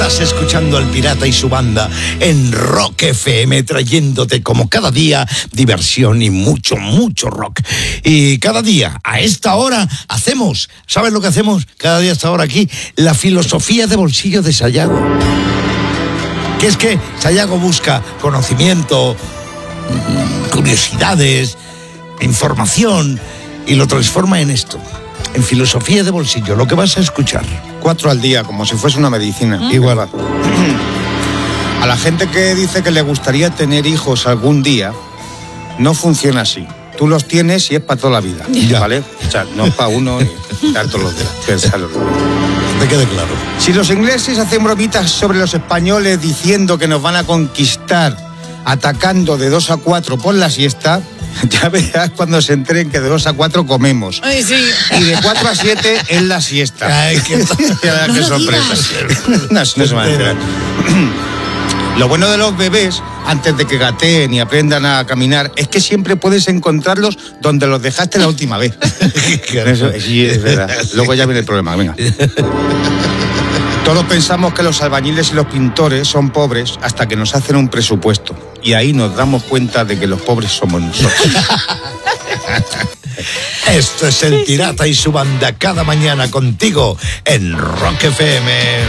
Estás escuchando al Pirata y su banda en Rock FM, trayéndote como cada día diversión y mucho, mucho rock. Y cada día, a esta hora, ¿sabes lo que hacemos? Cada día a esta hora aquí, la filosofía de bolsillo de Sayago. Que es que Sayago busca conocimiento, curiosidades, información y lo transforma en esto, en filosofía de bolsillo, lo que vas a escuchar. 4 al día, como si fuese una medicina. Igual. A la gente que dice que le gustaría tener hijos algún día, no funciona así. Tú los tienes y es para toda la vida, ¿vale? O sea, no es para uno y dar todos los días. Pensarlo. Te quede claro. Si los ingleses hacen bromitas sobre los españoles diciendo que nos van a conquistar atacando de 2 a 4 por la siesta, ya verás cuando se enteren que de 2 a 4 comemos. Ay, sí. Y de 4 a 7 es la siesta. Ay, qué sorpresa. No se van a enterar. Lo bueno de los bebés, antes de que gateen y aprendan a caminar, es que siempre puedes encontrarlos donde los dejaste la última vez. Eso, sí, es verdad. Luego ya viene el problema, venga. Todos pensamos que los albañiles y los pintores son pobres hasta que nos hacen un presupuesto. Y ahí nos damos cuenta de que los pobres somos nosotros. Esto es el Pirata y su banda cada mañana contigo en Rock FM.